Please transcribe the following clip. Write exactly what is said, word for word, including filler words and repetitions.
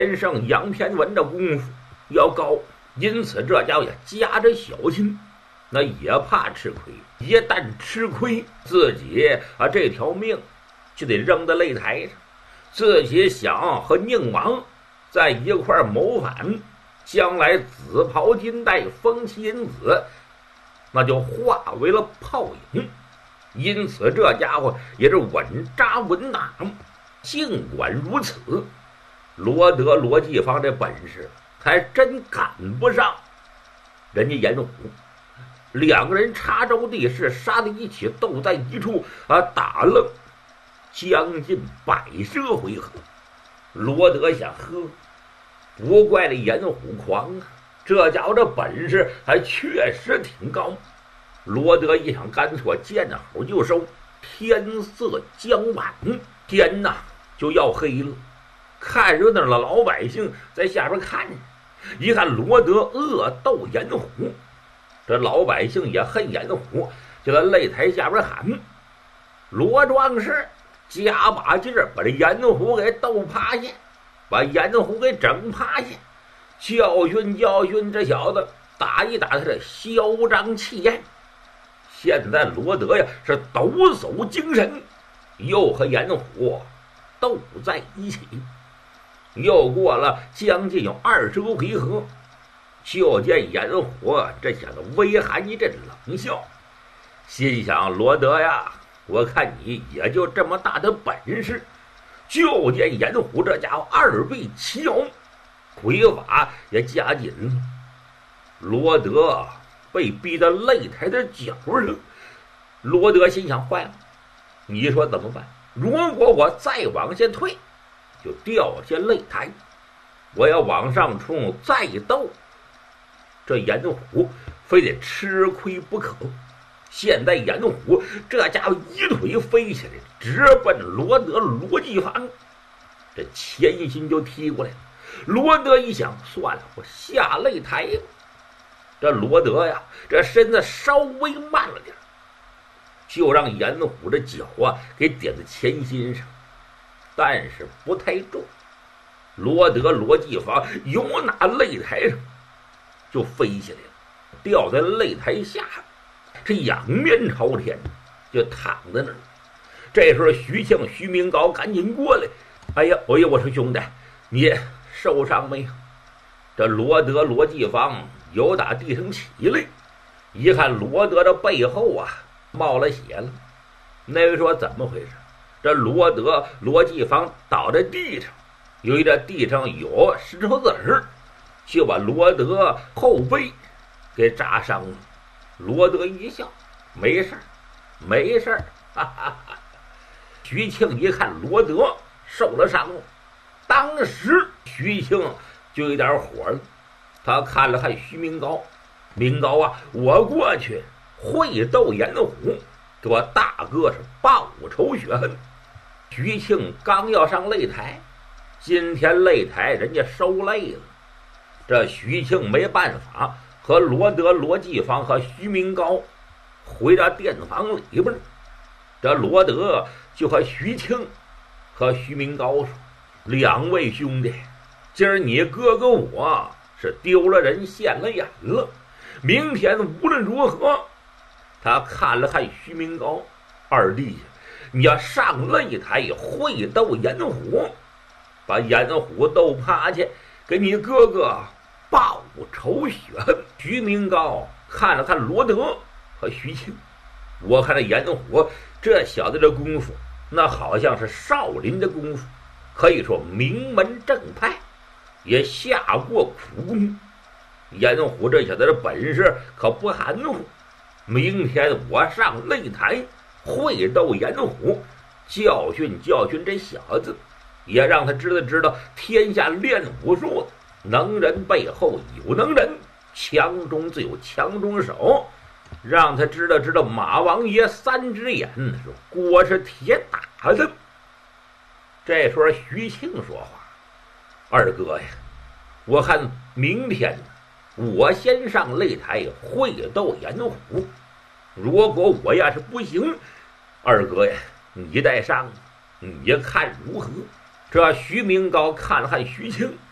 天生杨天文的功夫要高，因此这家伙也夹着小心，那也怕吃亏。一旦吃亏，自己啊这条命就得扔在擂台上。自己想和宁王在一块谋反，将来紫袍金带，风妻银子，那就化为了泡影。因此这家伙也是稳扎稳打。尽管如此，罗德罗继芳这本事还真赶不上人家严虎。两个人插招地势，杀在一起，斗在一处啊，打了将近百蛇回合。罗德想，呵，不怪这严虎狂啊，这家伙这本事还确实挺高。罗德一想，干脆见好就收。天色将晚，天呐就要黑了。看热闹的老百姓在下边看着，一看罗德恶斗严虎，这老百姓也恨严虎，就在擂台下边喊：“罗壮士，加把劲儿，把这严虎给斗趴下，把严虎给整趴下，教训教训这小子，打一打他的嚣张气焰。”现在罗德呀是抖擞精神，又和严虎斗在一起。又过了将近有二十个回合，就见严虎这小子微含一阵冷笑，心想：罗德呀，我看你也就这么大的本事。就见严虎这家伙二臂齐摇，魁法也加紧了。罗德被逼到擂台的角上，罗德心想：坏了，你说怎么办？如果我再往下退，就掉下擂台，我要往上冲再斗，这严虎非得吃亏不可。现在严虎这家伙一腿飞起来，直奔罗德罗继芳，这前心就踢过来了。罗德一想，算了，我下擂台吧。这罗德呀，这身子稍微慢了点，就让严虎的脚啊给点在前心上，但是不太重。罗德罗继芳由那擂台上就飞下来了，掉在擂台下，这仰面朝天就躺在那儿。这时候徐庆徐明高赶紧过来：“哎呀，哎呀，我说兄弟，你受伤没有？”这罗德罗继芳由打地上起来，一看罗德的背后啊冒了血了。那位说怎么回事？这罗德罗继芳倒在地上，由于这地上有石头子儿，就把罗德后背给扎伤了。罗德一笑：“没事儿，没事儿。”哈哈哈。徐庆一看罗德受了伤了，当时徐庆就有点火了。他看了看徐明高：“明高啊，我过去会斗严虎，给我大哥是报仇雪恨。”徐庆刚要上擂台，今天擂台人家收擂了，这徐庆没办法，和罗德罗继芳和徐明高回到店房里边。这罗德就和徐庆和徐明高说：“两位兄弟，今儿你哥哥我是丢了人现了眼了，明天无论如何。”他看了看徐明高：“二弟，你要上擂台会斗严虎，把严虎斗趴下，给你哥哥报仇雪恨。”徐明高看了看罗德和徐庆：“我看这严虎这小子的功夫，那好像是少林的功夫，可以说名门正派，也下过苦功。严虎这小子的本事可不含糊，明天我上擂台会斗严虎，教训教训这小子，也让他知道知道天下练武术的能人背后有能人，强中自有强中手，让他知道知道马王爷三只眼说锅是铁打的。”这时候徐庆说话：“二哥呀，我看明天我先上擂台会斗严虎，如果我要是不行，二哥呀，你再上，你看如何？”这徐明高看了看徐庆，